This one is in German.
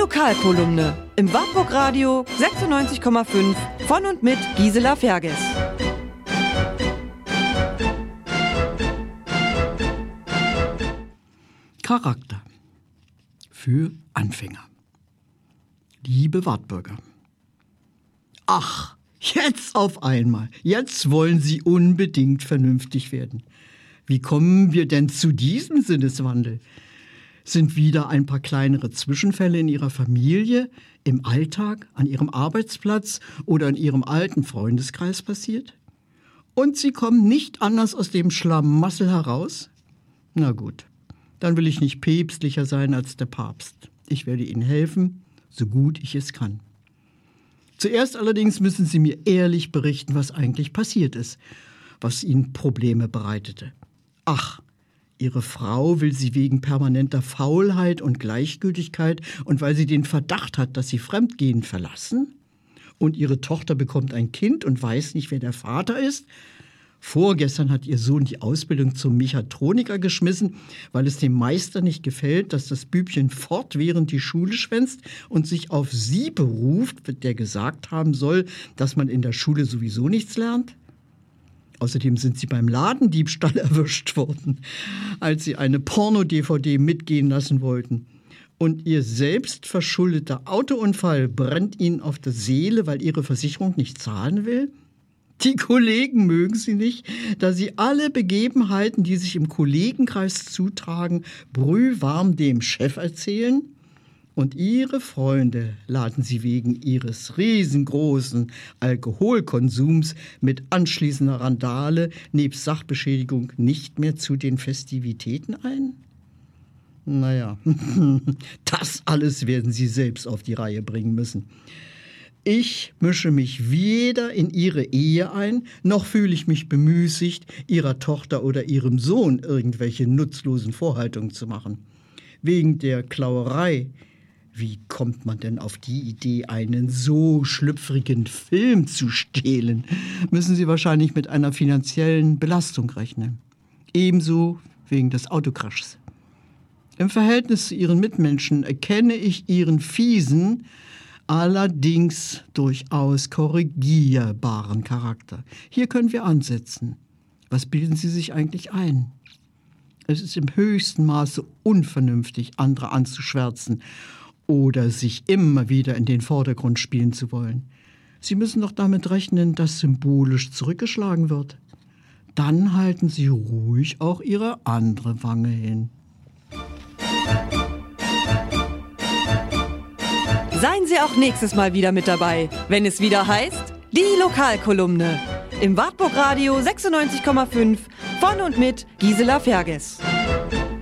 Lokalkolumne im Wartburg Radio 96,5 von und mit Gisela Ferges. Charakter für Anfänger. Liebe Wartburger. Ach, jetzt auf einmal. Jetzt wollen Sie unbedingt vernünftig werden. Wie kommen wir denn zu diesem Sinneswandel? Sind wieder ein paar kleinere Zwischenfälle in Ihrer Familie, im Alltag, an Ihrem Arbeitsplatz oder in Ihrem alten Freundeskreis passiert? Und Sie kommen nicht anders aus dem Schlamassel heraus? Na gut, dann will ich nicht päpstlicher sein als der Papst. Ich werde Ihnen helfen, so gut ich es kann. Zuerst allerdings müssen Sie mir ehrlich berichten, was eigentlich passiert ist, was Ihnen Probleme bereitete. Ach, Ihre Frau will Sie wegen permanenter Faulheit und Gleichgültigkeit und weil sie den Verdacht hat, dass Sie fremdgehen, verlassen? Und Ihre Tochter bekommt ein Kind und weiß nicht, wer der Vater ist? Vorgestern hat Ihr Sohn die Ausbildung zum Mechatroniker geschmissen, weil es dem Meister nicht gefällt, dass das Bübchen fortwährend die Schule schwänzt und sich auf Sie beruft, der gesagt haben soll, dass man in der Schule sowieso nichts lernt? Außerdem sind Sie beim Ladendiebstahl erwischt worden, als Sie eine Porno-DVD mitgehen lassen wollten. Und Ihr selbst verschuldeter Autounfall brennt Ihnen auf der Seele, weil Ihre Versicherung nicht zahlen will? Die Kollegen mögen Sie nicht, da Sie alle Begebenheiten, die sich im Kollegenkreis zutragen, brühwarm dem Chef erzählen? Und Ihre Freunde laden Sie wegen Ihres riesengroßen Alkoholkonsums mit anschließender Randale nebst Sachbeschädigung nicht mehr zu den Festivitäten ein? Naja, das alles werden Sie selbst auf die Reihe bringen müssen. Ich mische mich weder in Ihre Ehe ein, noch fühle ich mich bemüßigt, Ihrer Tochter oder Ihrem Sohn irgendwelche nutzlosen Vorhaltungen zu machen. Wegen der Klauerei. Wie kommt man denn auf die Idee, einen so schlüpfrigen Film zu stehlen? Müssen Sie wahrscheinlich mit einer finanziellen Belastung rechnen. Ebenso wegen des Autocrashs. Im Verhältnis zu Ihren Mitmenschen erkenne ich Ihren fiesen, allerdings durchaus korrigierbaren Charakter. Hier können wir ansetzen. Was bilden Sie sich eigentlich ein? Es ist im höchsten Maße unvernünftig, andere anzuschwärzen oder sich immer wieder in den Vordergrund spielen zu wollen. Sie müssen doch damit rechnen, dass symbolisch zurückgeschlagen wird. Dann halten Sie ruhig auch Ihre andere Wange hin. Seien Sie auch nächstes Mal wieder mit dabei, wenn es wieder heißt, die Lokalkolumne im Wartburg Radio 96,5 von und mit Gisela Ferges.